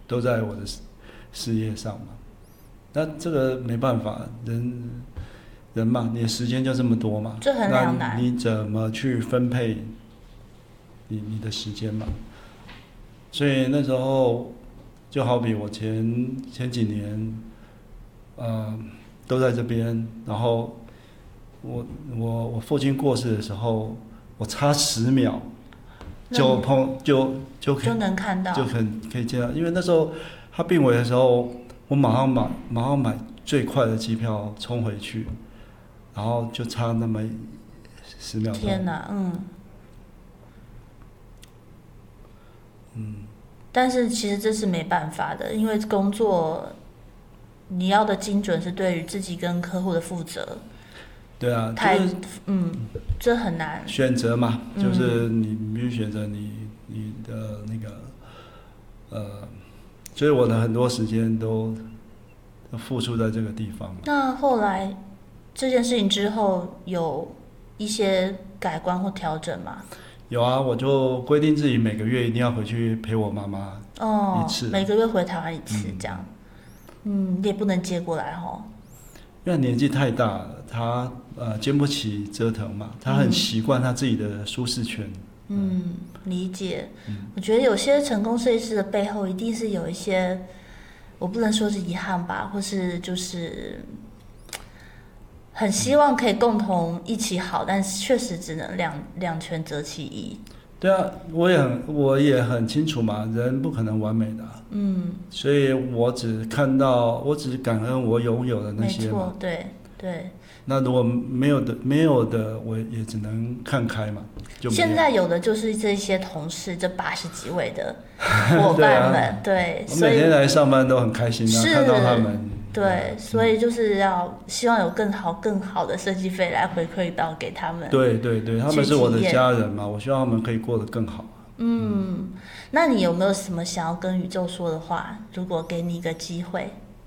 都在我的事业上嘛。那这个没办法，人嘛，你的时间就这么多嘛， 这很两难。 那你怎么去分配你的时间嘛？所以那时候就好比我前几年，都在这边，然后我父亲过世的时候，我差10秒就能看到， 就可以见到，因为那时候他病危的时候，我马上买最快的机票冲回去，然后就差那么10秒钟。 天哪，但是其实这是没办法的，因为工作你要的精准是对于自己跟客户的负责。 对啊，就是这很难选择嘛，就是你必须选择你的那个所以我的很多时间都付出在这个地方。 那后来这件事情之后有一些改观或调整吗？ 有啊，我就规定自己每个月一定要回去陪我妈妈一次， 每个月回台湾一次这样。你也不能接过来齁， 因为年纪太大了，他经不起折腾嘛，他很习惯他自己的舒适圈。 理解。我觉得有些成功设计师的背后一定是有一些，我不能说是遗憾吧，或是就是很希望可以共同一起好，但是确实只能两全择其一。 对啊，我也很清楚嘛，人不可能完美的。所以我只感恩我拥有的那些嘛。 没错，对对。 那如果没有的，我也只能看开嘛。 现在有的就是这些同事，这80几位的伙伴们，对， 我每天来上班都很开心啊，看到他们。 对，所以就是要希望有更好的设计费来回馈到给他们。 对，他们是我的家人嘛，我希望他们可以过得更好。 那你有没有什么想要跟宇宙说的话？如果给你一个机会，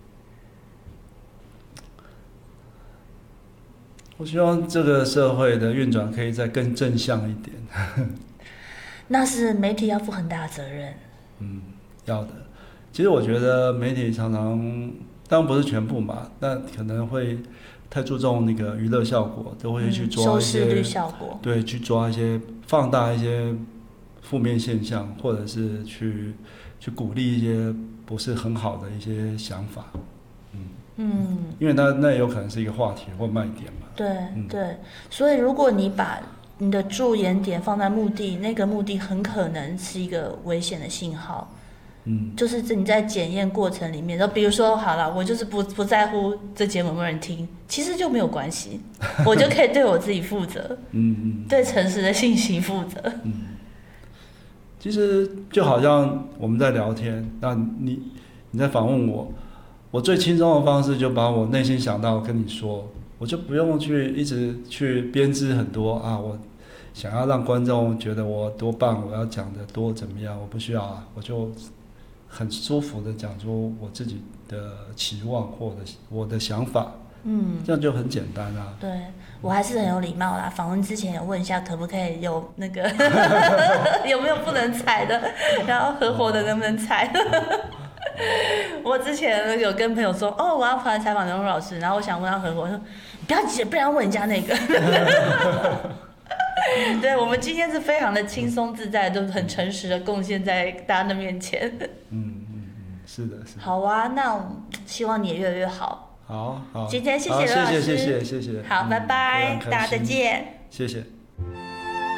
我希望这个社会的运转可以再更正向一点。 那是媒体要负很大的责任。 要的。其实我觉得媒体常常，当然不是全部嘛，但可能会太注重那个娱乐效果，都会去抓一些收视率效果。 对，去抓一些放大一些负面现象，或者是去鼓励一些不是很好的一些想法。因为那有可能是一个话题或卖点嘛。 对，所以如果你把你的着眼点放在目的，那个目的很可能是一个危险的信号。就是你在检验过程里面，比如说好了，我就是不在乎这节目有没有人听，其实就没有关系，我就可以对我自己负责，对诚实的信息负责。 其实就好像我们在聊天，那你在访问我最轻松的方式就把我内心想到跟你说，我就不用一直去编织很多啊，我想要让观众觉得我多棒，我要讲的多怎么样，我不需要啊，我就很舒服的讲出我自己的期望或者我的想法，这样就很简单啊。 对，我还是很有礼貌啦。访问之前有问一下，可不可以有那个有没有不能踩的，然后合伙的能不能踩？我之前有跟朋友说，我要来采访刘老师，然后我想问他合伙，我说不要急，不然问人家那个。对，我们今天是非常的轻松自在，都很诚实的贡献在大家的面前。 是的。 好啊，那希望你也越来越好。 好， 今天谢谢刘老师， 谢谢。 好，拜拜，大家再见。 谢谢。